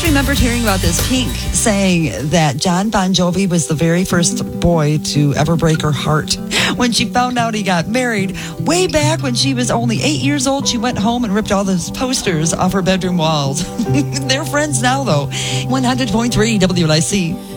just remembered hearing about this. Pink saying that John Bon Jovi was the very first boy to ever break her heart. When she found out he got married, way back when she was only 8 years old, she went home and ripped all those posters off her bedroom walls. They're friends now, though. 100.3 WLIC.